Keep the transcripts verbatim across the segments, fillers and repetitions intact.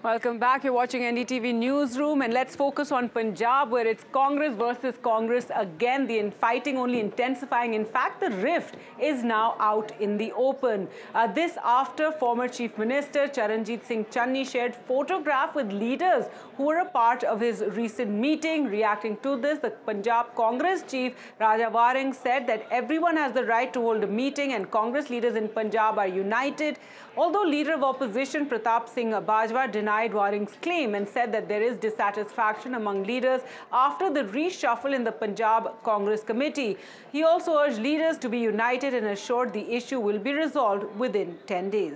Welcome back. You're watching N D T V Newsroom, and let's focus on Punjab, where it's Congress versus Congress again. The fighting only intensifying. In fact, the rift is now out in the open. Uh, this after former Chief Minister Charanjit Singh Channi shared photograph with leaders who were a part of his recent meeting. Reacting to this, the Punjab Congress chief Raja Waring said that everyone has the right to hold a meeting, and Congress leaders in Punjab are united. Although Leader of Opposition Pratap Singh Bajwa denied Waring's claim and said that there is dissatisfaction among leaders after the reshuffle in the Punjab Congress Committee. He also urged leaders to be united and assured the issue will be resolved within ten days.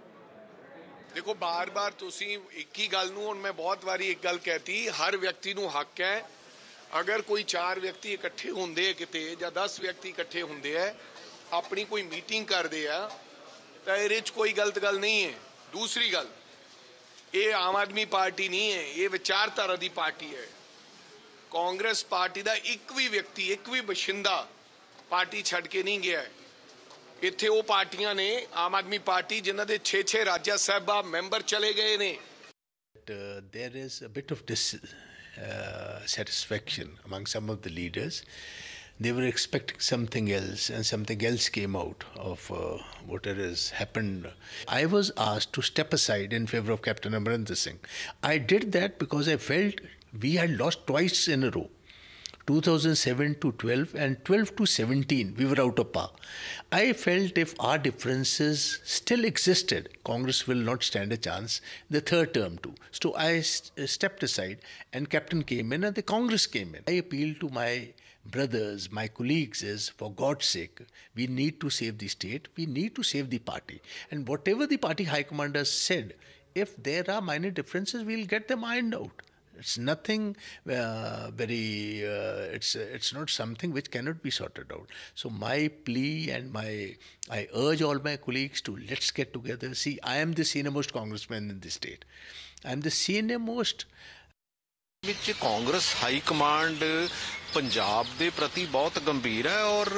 देखो बार बार तुसी एक ही गल नूं हुण मैं बहुत वारी एक गल कहती हर व्यक्ति नूं हक है अगर कोई चार व्यक्ति इकट्ठे हुंदे किते या दस व्यक्ति इकट्ठे हुंदे है अपनी कोई मीटिंग करदे आ ਤਾਂ ਇਹਦੇ 'ਚ ਕੋਈ ਗਲਤ ਗੱਲ ਨਹੀਂ ਹੈ। दूसरी गल ਇਹ ਆਮ ਆਦਮੀ ਪਾਰਟੀ ਨਹੀਂ ਹੈ, ਇਹ ਵਿਚਾਰਧਾਰਾ ਦੀ ਪਾਰਟੀ ਹੈ। ਕਾਂਗਰਸ ਪਾਰਟੀ ਦਾ ਇੱਕ ਵੀ ਵਿਅਕਤੀ ਇੱਕ ਵੀ ਬਸ਼ਿੰਦਾ ਪਾਰਟੀ ਛੱਡ ਕੇ ਨਹੀਂ ਗਿਆ ਹੈ। ਇੱਥੇ ਉਹ ਪਾਰਟੀਆਂ ਨੇ ਆਮ ਆਦਮੀ ਪਾਰਟੀ ਜਿਨ੍ਹਾਂ ਦੇ ਛੇ ਛੇ ਰਾਜ ਸਭਾ ਮੈਂਬਰ ਚਲੇ ਗਏ ਨੇ। There is a bit of dissatisfaction uh, among some of the leaders. They were expecting something else, and something else came out of uh, whatever has happened. I was asked to step aside in favor of Captain Amarinder Singh. I did that because I felt we had lost twice in a row. two thousand seven to twelve and twelve to seventeen, we were out of power. I felt if our differences still existed, Congress will not stand a chance the third term too. So I st stepped aside, and Captain came in and the Congress came in. I appealed to my brothers, my colleagues is, for God's sake, we need to save the state, we need to save the party. And whatever the party high commanders said, if there are minor differences, we'll get them ironed out. It's nothing uh, very, uh, it's, it's not something which cannot be sorted out. So my plea and my, I urge all my colleagues to let's get together. See, I am the senior most congressman in the state. I am the senior most. ਵਿੱਚ Congress high command Punjab ਦੇ ਪ੍ਰਤੀ ਬਹੁਤ ਗੰਭੀਰ ਹੈ ਔਰ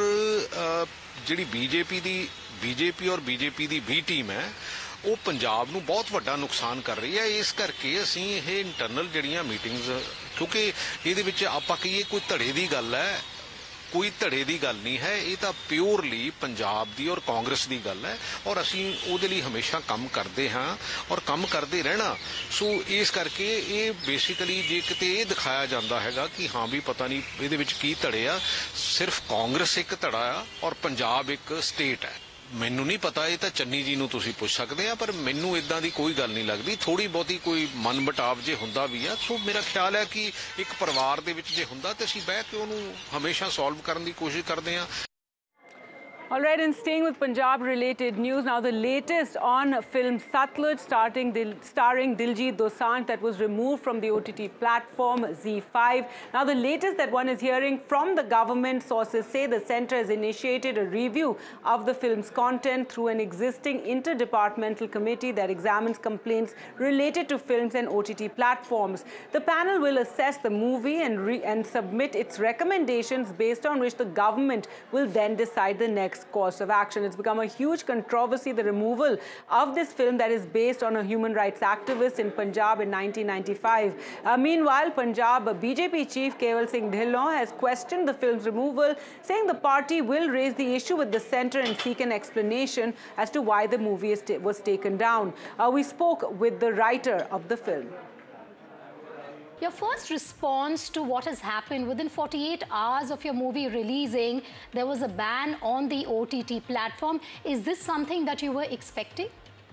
ਜਿਹੜੀ BJP ਦੀ BJP ਔਰ BJP ਦੀ ਵੀ team ਹੈ ਉਹ ਪੰਜਾਬ ਨੂੰ ਬਹੁਤ ਵੱਡਾ ਨੁਕਸਾਨ ਕਰ ਰਹੀ ਹੈ। ਇਸ ਕਰਕੇ ਅਸੀਂ ਇਹ ਇੰਟਰਨਲ ਜਿਹੜੀਆਂ ਮੀਟਿੰਗਸ ਕਿਉਂਕਿ ਇਹਦੇ ਵਿੱਚ ਆਪਾਂ ਕਹੀਏ ਕੋਈ ਧੜੇ ਦੀ ਗੱਲ ਹੈ ਕੋਈ ਧੜੇ ਦੀ ਗੱਲ ਨਹੀਂ ਹੈ ਇਹ ਤਾਂ ਪਿਓਰਲੀ ਪੰਜਾਬ ਦੀ ਔਰ ਕਾਂਗਰਸ ਦੀ ਗੱਲ ਹੈ ਔਰ ਅਸੀਂ ਉਹਦੇ ਲਈ ਹਮੇਸ਼ਾ ਕੰਮ ਕਰਦੇ ਹਾਂ ਔਰ ਕੰਮ ਕਰਦੇ ਰਹਿਣਾ। ਸੋ ਇਸ ਕਰਕੇ ਇਹ ਬੇਸਿਕਲੀ ਜੇ ਕਿਤੇ ਇਹ ਦਿਖਾਇਆ ਜਾਂਦਾ ਹੈਗਾ ਕਿ ਹਾਂ ਵੀ ਪਤਾ ਨਹੀਂ ਇਹਦੇ ਵਿੱਚ ਕੀ ਧੜੇ ਆ ਸਿਰਫ ਕਾਂਗਰਸ ਇੱਕ ਧੜਾ ਆ ਔਰ ਪੰਜਾਬ ਇੱਕ ਸਟੇਟ ਹੈ। ਮੈਨੂੰ ਨਹੀਂ ਪਤਾ ਇਹ ਤਾਂ ਚੰਨੀ ਜੀ ਨੂੰ ਤੁਸੀਂ ਪੁੱਛ ਸਕਦੇ ਆ ਪਰ ਮੈਨੂੰ ਇਦਾਂ ਦੀ ਕੋਈ ਗੱਲ ਨਹੀਂ ਲੱਗਦੀ ਥੋੜੀ ਬਹੁਤੀ ਕੋਈ ਮਨ ਮੁਟਾਵ ਜੇ ਹੁੰਦਾ ਵੀ ਆ ਸੋ ਮੇਰਾ ਖਿਆਲ ਹੈ ਕਿ ਇੱਕ ਪਰਿਵਾਰ ਦੇ ਵਿੱਚ ਜੇ ਹੁੰਦਾ ਤੇ ਅਸੀਂ ਬਹਿ ਕੇ ਉਹਨੂੰ ਹਮੇਸ਼ਾ ਸੋਲਵ ਕਰਨ ਦੀ ਕੋਸ਼ਿਸ਼ ਕਰਦੇ ਆ। All right, and staying with Punjab-related news, now the latest on film Satluj, starting Dil starring Diljit Dosanjh, that was removed from the O T T platform Z five. Now the latest that one is hearing from the government, sources say the centre has initiated a review of the film's content through an existing interdepartmental committee that examines complaints related to films and O T T platforms. The panel will assess the movie and, re and submit its recommendations, based on which the government will then decide the next course of action. It's become a huge controversy, the removal of this film that is based on a human rights activist in Punjab in nineteen ninety-five. Uh, meanwhile, Punjab B J P chief Kewal Singh Dhillon has questioned the film's removal, saying the party will raise the issue with the centre and seek an explanation as to why the movie is was taken down. Uh, we spoke with the writer of the film. Your first response to what has happened within forty-eight hours of your movie releasing, there was a ban on the O T T platform. Is this something that you were expecting?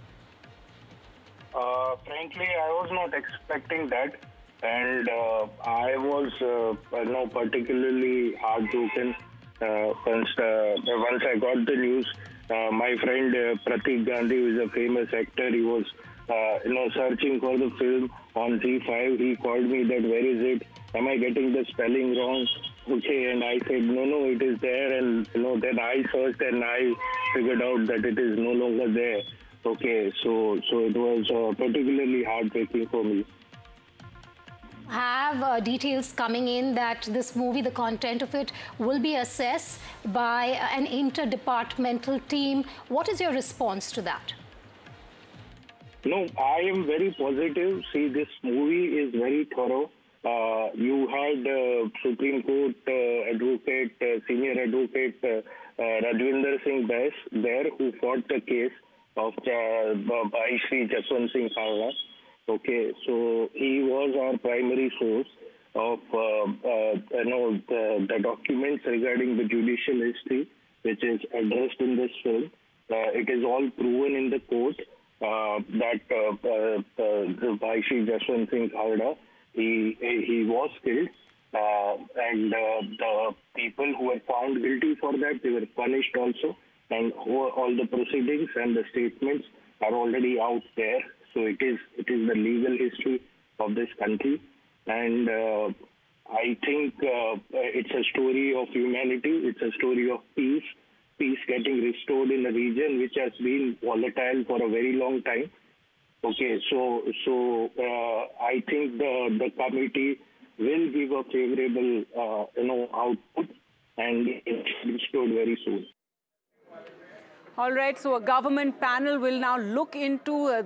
Uh, frankly, I was not expecting that, and uh, I was, uh, you know, particularly heartbroken uh, once uh, once I got the news. Uh, my friend uh, Pratik Gandhi, who is a famous actor, he was, uh, you know, searching for the film on Z five. He called me that, where is it? Am I getting the spelling wrong? Okay, and I said, no, no, it is there. And, you know, then I searched and I figured out that it is no longer there. Okay, so, so it was uh, particularly heartbreaking for me. Have uh, details coming in that this movie, the content of it, will be assessed by an interdepartmental team. What is your response to that? No, I am very positive. See, this movie is very thorough. Uh, you had uh, Supreme Court uh, advocate, uh, senior advocate uh, uh, Rajwinder Singh Bains there, who fought the case of uh, Bhai Shri Jaswant Singh Khalna. Okay, so he was our primary source of uh, uh, you know the, the documents regarding the judicial history, which is addressed in this film. Uh, it is all proven in the court. Uh, that uh, uh, uh, Bhai Shri Jaswant Singh Khalna, he, he was killed, uh, and uh, the people who were found guilty for that, they were punished also, and all the proceedings and the statements are already out there. So it is it is the legal history of this country, and uh, I think uh, it's a story of humanity. It's a story of peace. Peace getting restored in a region which has been volatile for a very long time. Okay, so so uh, I think the the committee will give a favorable uh, you know output, and it's restored very soon. All right, so a government panel will now look into uh,